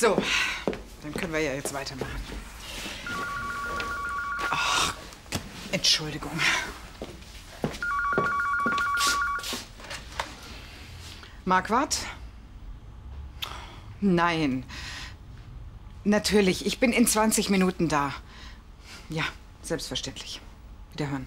So, dann können wir ja jetzt weitermachen. Ach, Entschuldigung. Marquardt? Nein. Natürlich, ich bin in 20 Minuten da. Ja, selbstverständlich. Wiederhören.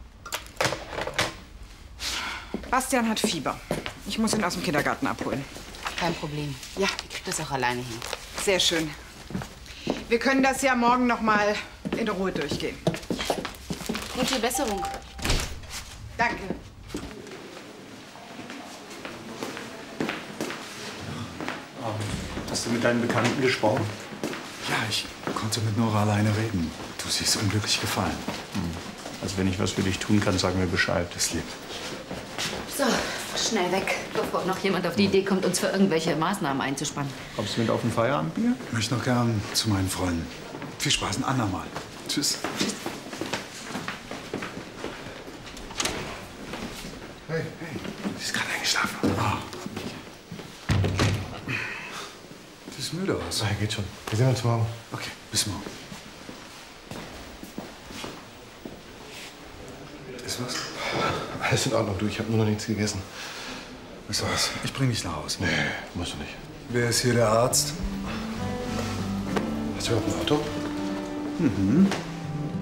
Bastian hat Fieber. Ich muss ihn aus dem Kindergarten abholen. Kein Problem. Ja. Ich krieg das auch alleine hin. Sehr schön. Wir können das ja morgen noch mal in Ruhe durchgehen. Gute Besserung. Danke. Hast du mit deinen Bekannten gesprochen? Ja, ich konnte mit Nora alleine reden. Du siehst unglücklich gefallen. Also wenn ich was für dich tun kann, sag mir Bescheid. Das lieb. So, schnell weg, bevor noch jemand auf die Idee kommt, uns für irgendwelche Maßnahmen einzuspannen. Kommst du mit auf ein Feierabendbier? Ich möchte noch gern zu meinen Freunden. Viel Spaß ein andermal. Tschüss. Hey, hey, du bist gerade eingeschlafen. Ah. Du siehst müde aus. Ja, geht schon. Wir sehen uns morgen. Okay, bis morgen. Ist was? Alles in Ordnung, du. Ich habe nur noch nichts gegessen. Weißt du was? Ich bring dich nach Hause. Nee, musst du nicht. Wer ist hier der Arzt? Hast du überhaupt ein Auto? Mhm.